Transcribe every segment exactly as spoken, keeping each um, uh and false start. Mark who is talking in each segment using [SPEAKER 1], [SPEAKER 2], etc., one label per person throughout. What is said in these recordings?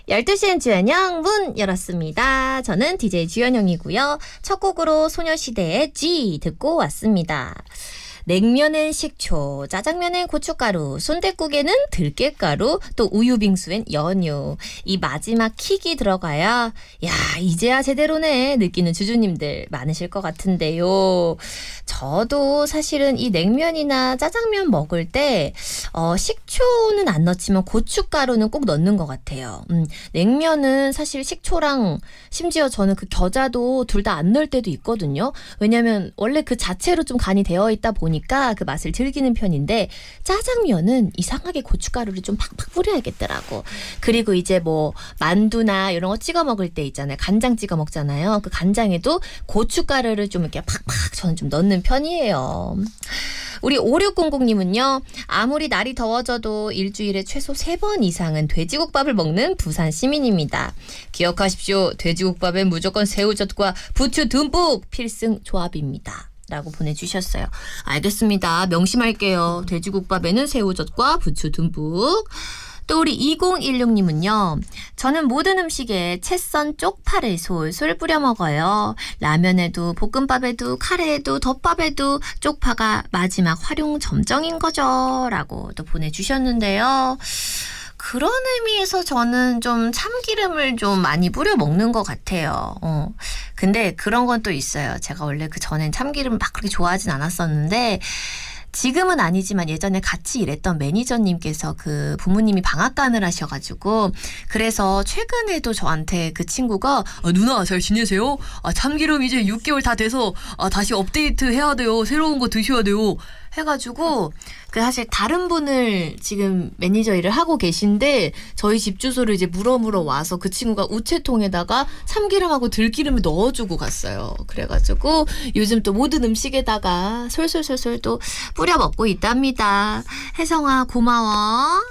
[SPEAKER 1] 열두 시엔 주연영 문 열었습니다. 저는 디제이 주연영이고요. 첫 곡으로 소녀시대의 G 듣고 왔습니다. 냉면엔 식초, 짜장면엔 고춧가루, 순댓국에는 들깨가루, 또 우유빙수엔 연유. 이 마지막 킥이 들어가야 야 이제야 제대로네 느끼는 주주님들 많으실 것 같은데요. 저도 사실은 이 냉면이나 짜장면 먹을 때 어, 식초는 안 넣지만 고춧가루는 꼭 넣는 것 같아요. 음, 냉면은 사실 식초랑 심지어 저는 그 겨자도 둘 다 안 넣을 때도 있거든요. 왜냐면 원래 그 자체로 좀 간이 되어 있다 보니까 그 맛을 즐기는 편인데 짜장면은 이상하게 고춧가루를 좀 팍팍 뿌려야겠더라고. 그리고 이제 뭐 만두나 이런 거 찍어 먹을 때 있잖아요. 간장 찍어 먹잖아요. 그 간장에도 고춧가루를 좀 이렇게 팍팍 저는 좀 넣는 편이에요. 우리 오육공공님은요. 아무리 날이 더워져도 일주일에 최소 세 번 이상은 돼지국밥을 먹는 부산 시민입니다. 기억하십시오. 돼지국밥엔 무조건 새우젓과 부추 듬뿍 필승 조합입니다. 라고 보내주셨어요. 알겠습니다. 명심할게요. 돼지국밥에는 새우젓과 부추 듬뿍. 또 우리 이공일육님은요. 저는 모든 음식에 채 썬 쪽파를 솔솔 뿌려 먹어요. 라면에도 볶음밥에도 카레에도 덮밥에도 쪽파가 마지막 활용 점정인 거죠. 라고 또 보내주셨는데요. 그런 의미에서 저는 좀 참기름을 좀 많이 뿌려 먹는 것 같아요. 어. 근데 그런 건 또 있어요. 제가 원래 그 전엔 참기름을 막 그렇게 좋아하진 않았었는데 지금은 아니지만 예전에 같이 일했던 매니저님께서 그 부모님이 방앗간을 하셔가지고 그래서 최근에도 저한테 그 친구가 아, 누나 잘 지내세요? 아, 참기름 이제 육 개월 다 돼서 아, 다시 업데이트 해야 돼요. 새로운 거 드셔야 돼요. 해가지고 그 사실 다른 분을 지금 매니저 일을 하고 계신데 저희 집 주소를 이제 물어 물어 와서 그 친구가 우체통에다가 참기름하고 들기름을 넣어주고 갔어요. 그래가지고 요즘 또 모든 음식에다가 솔솔솔솔 또 뿌려 먹고 있답니다. 혜성아 고마워.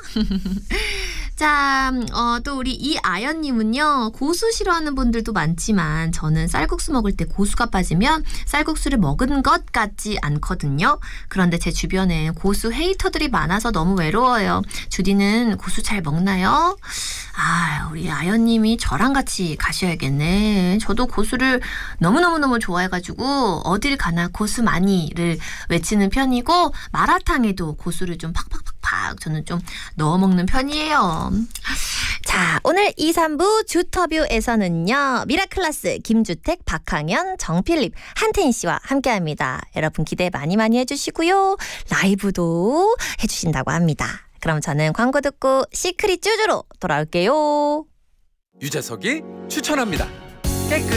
[SPEAKER 1] 자, 어, 또 우리 이아연님은요. 고수 싫어하는 분들도 많지만 저는 쌀국수 먹을 때 고수가 빠지면 쌀국수를 먹은 것 같지 않거든요. 그런데 제 주변에 고수 헤이터들이 많아서 너무 외로워요. 주디는 고수 잘 먹나요? 아, 우리 아연님이 저랑 같이 가셔야겠네. 저도 고수를 너무너무너무 좋아해가지고 어딜 가나 고수 많이를 외치는 편이고 마라탕에도 고수를 좀 팍팍팍팍 저는 좀 넣어 먹는 편이에요. 자, 오늘 이, 삼부 주터뷰에서는요. 미라클라스 김주택, 박항현, 정필립, 한태인 씨와 함께합니다. 여러분 기대 많이 많이 해주시고요. 라이브도 해주신다고 합니다. 그럼 저는 광고 듣고 시크릿 쭈주로 돌아올게요.
[SPEAKER 2] 유재석이 추천합니다. 깨끗